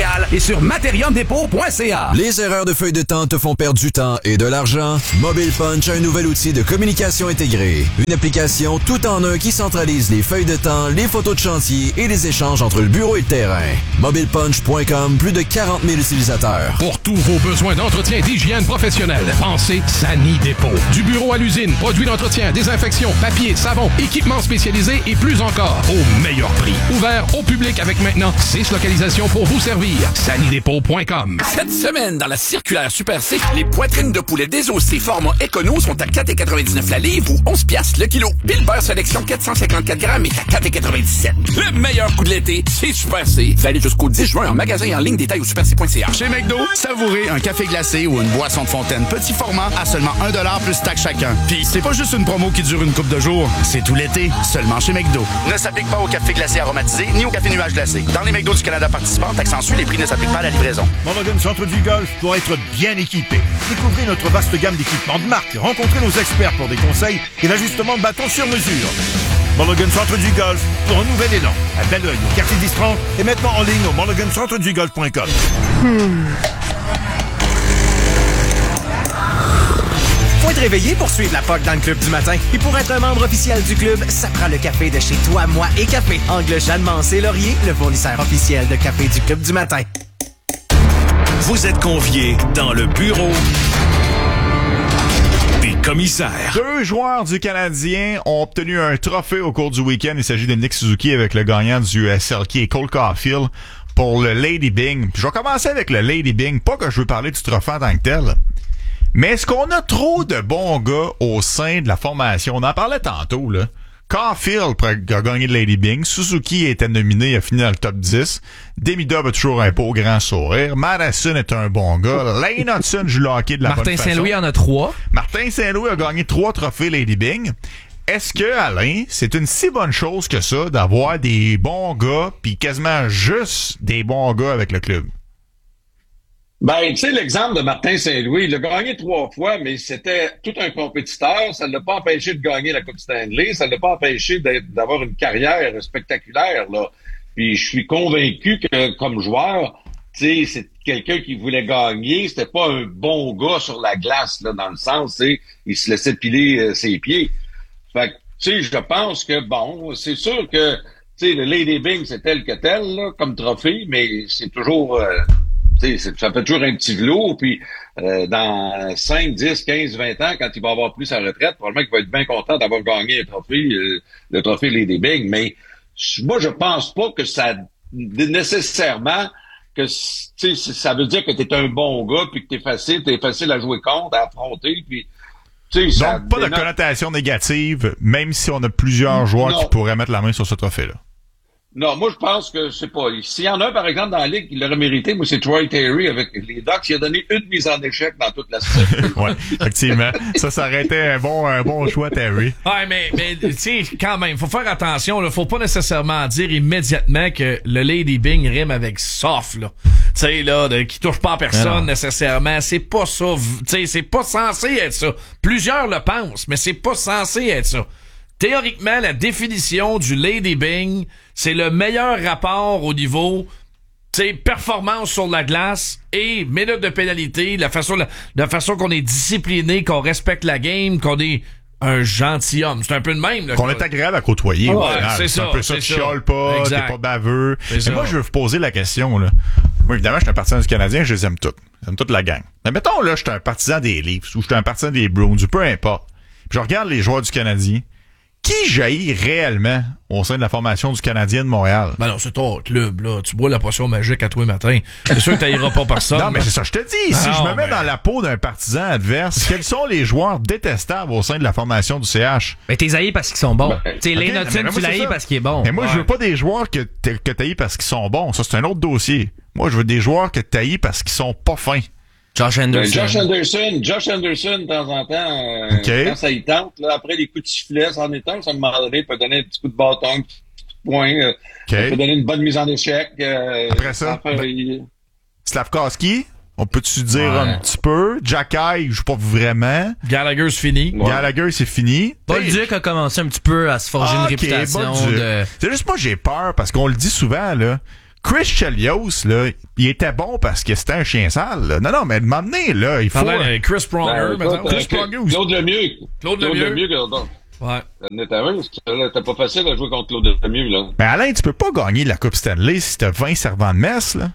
Montréal et sur materiumdepot.ca. Les erreurs de feuille de temps te font perdre du temps et de l'argent? Mobile Punch a un nouvel outil de communication intégrée. Une application tout en un qui centralise les feuilles de temps, les photos de chantier et les échanges entre le bureau et le terrain. MobilePunch.com, plus de 40 000 utilisateurs. Pour tous vos besoins d'entretien et d'hygiène professionnelle, pensez Sanidépôt. Du bureau à l'usine, produits d'entretien, désinfection, papier, savon, équipements spécialisés et plus encore, au meilleur prix. Ouvert au public avec maintenant 6 localisations pour vous servir. Sanidépôt.com. Cette semaine, dans la circulaire Super C, les poitrines de poulet désossées format Econo sont à 4,99 la livre ou 11 piastres le kilo. Puis le beurre sélection 454 grammes est à 4,97. Le meilleur coup de l'été, c'est Super C. Valide jusqu'au 10 juin en magasin et en ligne, détail au superc.ca. Chez McDo, savourez un café glacé ou une boisson de fontaine petit format à seulement 1$ plus taxe chacun. Puis c'est pas juste une promo qui dure une couple de jours, c'est tout l'été, seulement chez McDo. Ne s'applique pas au café glacé aromatisé ni au café nuage glacé. Dans les McDo du Canada participants, taxe en suit, les prix ne s'appliquent pas à la livraison. Mulligan Centre du Golf doit être bien équipé. Découvrez notre vaste gamme d'équipements de marque. Rencontrez nos experts pour des conseils et l'ajustement de bâton sur mesure. Mulligan Centre du Golf pour un nouvel élan. À Belleuil, au quartier d'Istran et maintenant en ligne au mulligancentredugolf.com. Faut être réveillé pour suivre la POC dans le club du matin. Et pour être un membre officiel du club, ça prend le café de chez Toi, Moi et Café. Angle Jeanne Mancé Laurier, le fournisseur officiel de café du club du matin. Vous êtes conviés dans le bureau des commissaires. 2 joueurs du Canadien ont obtenu un trophée au cours du week-end. Il s'agit de Nick Suzuki avec le gagnant du SLK et Cole Caulfield pour le Lady Byng. Puis je vais commencer avec le Lady Byng. Pas que je veux parler du trophée en tant que tel, mais est-ce qu'on a trop de bons gars au sein de la formation? On en parlait tantôt, là. Caulfield a gagné le Lady Byng. Suzuki était nominé, il a fini dans le top 10. Demidov a toujours un beau grand sourire. Madison est un bon gars. Lane Hudson joue le hockey de la bonne façon. Martin Saint-Louis en a 3. Martin Saint-Louis a gagné 3 trophées Lady Byng. Est-ce que, Alain, c'est une si bonne chose que ça d'avoir des bons gars puis quasiment juste des bons gars avec le club? Ben, tu sais, l'exemple de Martin Saint-Louis, il a gagné 3 fois, mais c'était tout un compétiteur. Ça ne l'a pas empêché de gagner la Coupe Stanley. Ça ne l'a pas empêché d'avoir une carrière spectaculaire, là. Puis je suis convaincu que, comme joueur, tu sais, c'est quelqu'un qui voulait gagner. C'était pas un bon gars sur la glace, là, dans le sens, tu sais, il se laissait piler ses pieds. Fait que, tu sais, je pense que, bon, c'est sûr que, tu sais, le Lady Byng, c'est tel que tel, là, comme trophée, mais c'est toujours... ça fait toujours un petit velours, puis dans 5, 10, 15, 20 ans, quand il va avoir plus sa retraite, probablement qu'il va être bien content d'avoir gagné un trophée, le trophée Lady Byng. Mais moi, je pense pas que ça nécessairement que ça veut dire que t'es un bon gars, puis que t'es facile à jouer contre, à affronter, puis donc pas de connotation négative, même si on a plusieurs joueurs qui pourraient mettre la main sur ce trophée-là. Non, moi, je pense que c'est pas... S'il y en a un, par exemple, dans la Ligue qui l'aurait mérité, moi, c'est Troy Terry avec les Ducks. Il a donné une mise en échec dans toute la saison. Ouais, effectivement. Ça aurait été un bon choix, Terry. Ouais, mais tu sais, quand même, faut faire attention, là. Faut pas nécessairement dire immédiatement que le Lady Byng rime avec soft, là. Tu sais, là, qui touche pas à personne nécessairement. C'est pas ça. Tu sais, c'est pas censé être ça. Plusieurs le pensent, mais c'est pas censé être ça. Théoriquement, la définition du Lady Byng, c'est le meilleur rapport au niveau, tu sais, performance sur la glace et minutes de pénalité, la façon qu'on est discipliné, qu'on respecte la game, qu'on est un gentilhomme. C'est un peu le même, là. Qu'on est agréable à côtoyer. C'est un peu ça, tu chiales pas, t'es pas baveux. Mais moi, je veux vous poser la question, là. Moi, évidemment, je suis un partisan du Canadien, je les aime toutes. J'aime toute la gang. Mais mettons, là, je suis un partisan des Leafs ou je suis un partisan des Bruins, ou peu importe. Puis je regarde les joueurs du Canadien. Qui jaillit réellement au sein de la formation du Canadien de Montréal? Ben non, c'est ton club, là. Tu bois la potion magique à tous les matins. C'est sûr que t'ailleras pas personne. Non, mais c'est ça, je te dis. Si je me mets dans la peau d'un partisan adverse, quels sont les joueurs détestables au sein de la formation du CH? Ben, t'es haïs parce qu'ils sont bons. Tu sais, Lane Hudson, tu l'haïs parce qu'il est bon. Mais moi, je veux pas des joueurs que t'haïs parce qu'ils sont bons. Ça, c'est un autre dossier. Moi, je veux des joueurs que t'haïs parce qu'ils sont pas fins. Josh Anderson, de temps en temps, quand ça y tente, là, après les coups de sifflet, ça en est un, ça me donné, peut donner un petit coup de bâton, un petit coup de poing, peut donner une bonne mise en échec. Après ça, Slavkovski, on peut-tu dire un petit peu? Jacky, il joue pas vraiment. Gallagher, c'est fini. Gallagher, c'est fini. Bolduc a commencé un petit peu à se forger une réputation de... C'est juste moi, j'ai peur, parce qu'on le dit souvent, là. Chris Chelios, là, il était bon parce que c'était un chien sale, là. Non, mais de m'emmener, là, il faut... Chris Pronger, maintenant. Chris Pronger. Claude Lemieux. Claude Lemieux. Ouais. C'était pas facile à jouer contre Claude Lemieux, là. Mais Alain, tu peux pas gagner la Coupe Stanley si t'as 20 servants de messe, là.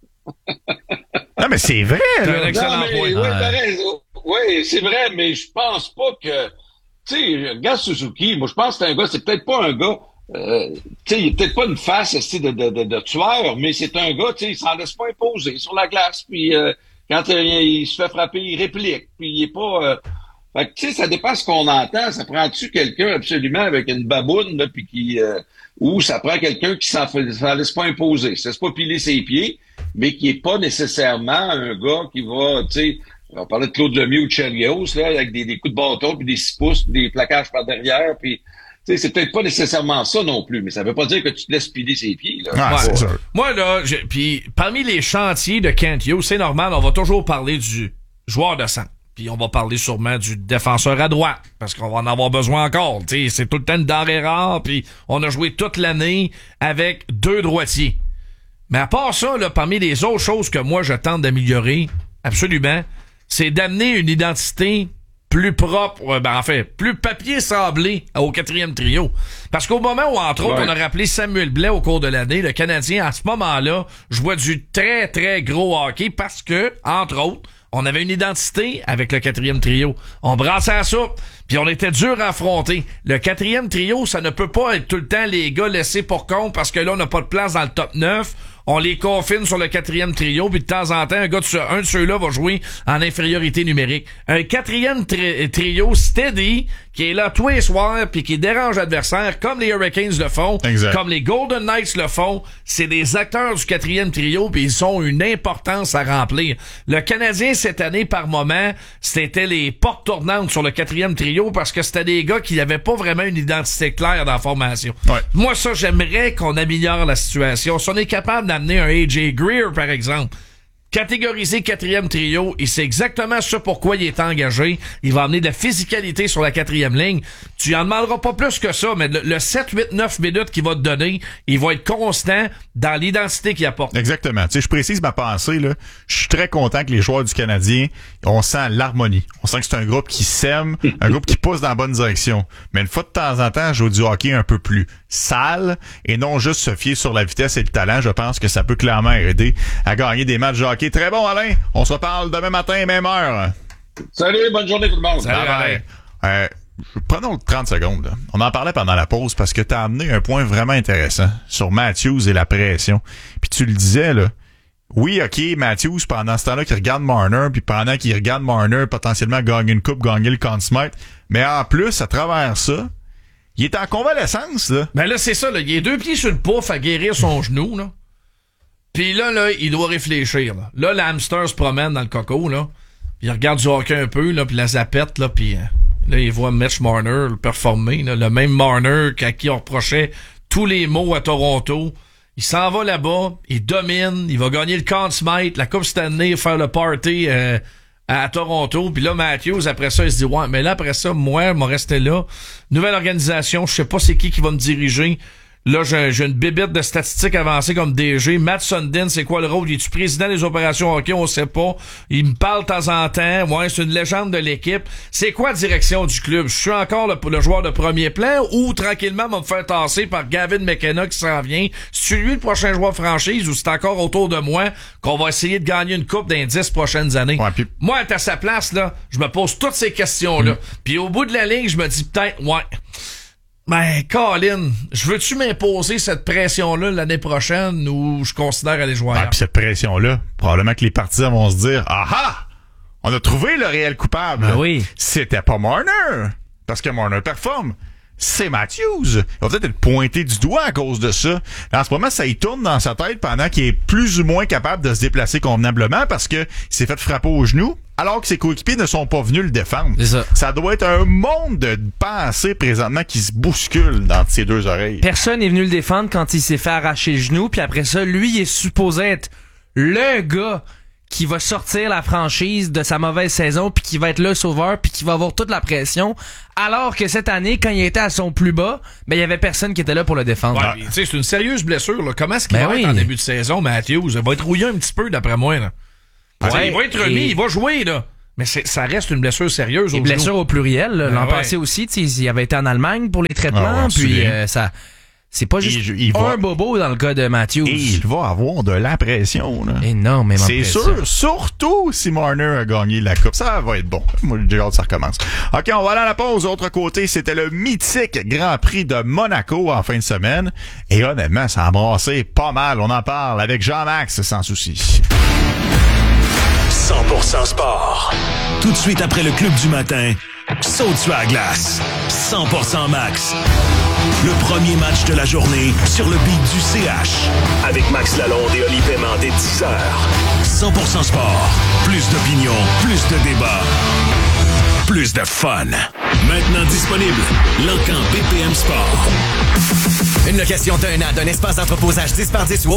Non, mais c'est vrai, là. C'est un excellent point. Oui, t'as raison. Oui, c'est vrai, mais je pense pas que... Tu sais, le gars Suzuki, moi, je pense que c'est un gars, c'est peut-être pas un gars... tu sais, il est peut-être pas une face de tueur, mais c'est un gars, tu sais, il s'en laisse pas imposer sur la glace, puis quand il se fait frapper, il réplique, puis il est pas... Fait que, tu sais, ça dépend ce qu'on entend. Ça prend-tu quelqu'un absolument avec une baboune, là, puis qui... ou ça prend quelqu'un qui s'en laisse pas imposer. Ça se pas piler ses pieds, mais qui est pas nécessairement un gars qui va, tu sais... On parlait de Claude Lemieux ou de Chelios, là, avec des coups de bâton, puis des 6 pouces, puis des plaquages par derrière, puis... Tu sais, c'est peut-être pas nécessairement ça non plus, mais ça veut pas dire que tu te laisses piler ses pieds, là. Ah, c'est sûr. Moi, là, puis parmi les chantiers de Kent Hughes, c'est normal, on va toujours parler du joueur de centre. Puis on va parler sûrement du défenseur à droite, parce qu'on va en avoir besoin encore. Tu sais, c'est tout le temps une denrée rare, puis on a joué toute l'année avec 2 droitiers. Mais à part ça, là, parmi les autres choses que moi je tente d'améliorer, absolument, c'est d'amener une identité plus propre, plus papier sablé au 4e trio. Parce qu'au moment où, entre autres, on a rappelé Samuel Blais au cours de l'année, le Canadien, à ce moment-là, jouait du très, très gros hockey parce que, entre autres, on avait une identité avec le 4e trio. On brassait la soupe, puis on était dur à affronter. Le 4e trio, ça ne peut pas être tout le temps les gars laissés pour compte parce que là, on n'a pas de place dans le top 9. On les confine sur le 4e trio, puis de temps en temps, un de ceux-là va jouer en infériorité numérique. Un 4e trio steady, qui est là tous les soirs, puis qui dérange l'adversaire, comme les Hurricanes le font, exact. Comme les Golden Knights le font. C'est des acteurs du 4e trio, puis ils ont une importance à remplir. Le Canadien, cette année, par moment, c'était les portes tournantes sur le 4e trio, parce que c'était des gars qui n'avaient pas vraiment une identité claire dans la formation. Ouais. Moi, ça, j'aimerais qu'on améliore la situation. Si on est capable d'amener un AJ Greer, par exemple, catégorisé 4e trio, et c'est exactement ce pourquoi il est engagé. Il va amener de la physicalité sur la 4e ligne. Tu en demanderas pas plus que ça, mais le 7, 8, 9 minutes qu'il va te donner, il va être constant dans l'identité qu'il apporte. Exactement. Tu sais, je précise ma pensée, là. Je suis très content que les joueurs du Canadien, on sent l'harmonie. On sent que c'est un groupe qui s'aime, un groupe qui pousse dans la bonne direction. Mais une fois de temps en temps, jouer du hockey un peu plus sale et non juste se fier sur la vitesse et le talent. Je pense que ça peut clairement aider à gagner des matchs de hockey. Très bon, Alain. On se reparle demain matin, même heure. Salut, bonne journée tout le monde. Salut, Alain. Prenons 30 secondes. Là. On en parlait pendant la pause parce que tu as amené un point vraiment intéressant sur Matthews et la pression. Puis tu le disais, là. Oui, OK, Matthews, pendant ce temps-là, qui regarde Marner, puis pendant qu'il regarde Marner, potentiellement gagner une coupe, gagner le Conn Smythe. Mais en plus, à travers ça, il est en convalescence, là. Ben là, c'est ça, là. Il est 2 pieds sur le pouf à guérir son genou, là. Puis là, il doit réfléchir, là. Là, l'hamster se promène dans le coco, là. Puis il regarde du hockey un peu, là, puis la zapette, là, puis là, il voit Mitch Marner le performer, là. Le même Marner à qui on reprochait tous les maux à Toronto. Il s'en va là-bas, il domine, il va gagner le Conn Smythe, la Coupe Stanley, faire le party à Toronto. Puis là, Matthews, après ça, il se dit, ouais, mais là, après ça, moi, je vais rester là. Nouvelle organisation, je sais pas c'est qui va me diriger. Là, j'ai une bébête de statistiques avancées comme DG. Matt Sundin, c'est quoi le rôle? Il est-tu président des opérations hockey? On sait pas. Il me parle de temps en temps. Ouais, c'est une légende de l'équipe. C'est quoi la direction du club? Je suis encore le joueur de premier plan ou tranquillement on va me faire tasser par Gavin McKenna qui s'en vient? C'est lui le prochain joueur franchise ou c'est encore autour de moi qu'on va essayer de gagner une coupe dans les 10 prochaines années? Ouais, puis... Moi, à sa place, là, je me pose toutes ces questions-là. Puis au bout de la ligne, je me dis peut-être, ouais... Ben, Colin, je veux-tu m'imposer cette pression-là l'année prochaine ou je considère aller jouer? Ah, puis cette pression-là, probablement que les partisans vont se dire, ah! On a trouvé le réel coupable. Ah oui. C'était pas Marner. Parce que Marner performe. C'est Matthews. Il va peut-être être pointé du doigt à cause de ça. En ce moment, ça y tourne dans sa tête pendant qu'il est plus ou moins capable de se déplacer convenablement parce que il s'est fait frapper au genou alors que ses coéquipiers ne sont pas venus le défendre. C'est ça. Ça doit être un monde de pensées présentement qui se bouscule dans ses 2 oreilles. Personne n'est venu le défendre quand il s'est fait arracher le genou, puis après ça, lui, il est supposé être le gars qui va sortir la franchise de sa mauvaise saison, puis qui va être le sauveur, puis qui va avoir toute la pression. Alors que cette année, quand il était à son plus bas, ben il y avait personne qui était là pour le défendre. Ouais, tu sais, c'est une sérieuse blessure. Là. Comment est-ce qu'il va être en début de saison, Matthews? Il va être rouillé un petit peu, d'après moi. Là. Il va être remis, il va jouer, là. Mais ça reste une blessure sérieuse. Une blessure au pluriel. L'an passé aussi, il avait été en Allemagne pour les traitements, puis ça... C'est pas juste un bobo dans le cas de Matthews. Et il va avoir de la pression. Là. Énormément de pression. C'est sûr, surtout si Marner a gagné la coupe. Ça va être bon. Moi, j'ai hâte que ça recommence. OK, on va aller à la pause. Autre côté, c'était le mythique Grand Prix de Monaco en fin de semaine. Et honnêtement, ça a embrassé pas mal. On en parle avec Jean-Max, sans souci. 100% sport. Tout de suite après le club du matin, saute sur la glace. 100% max. Le premier match de la journée sur le beat du CH. Avec Max Lalonde et Oli Paiement dès 10h. 100% sport. Plus d'opinion, plus de débat. Plus de fun. Maintenant disponible. L'Encan BPM Sport. Une location d'un an d'un espace d'entreposage 10 par 10 ou